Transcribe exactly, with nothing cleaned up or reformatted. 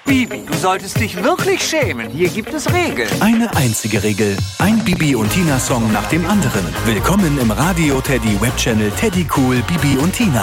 Bibi, du solltest dich wirklich schämen. Hier gibt es Regeln. Eine einzige Regel. Ein Bibi und Tina Song nach dem anderen. Willkommen im Radio Teddy Webchannel Teddy Cool Bibi und Tina.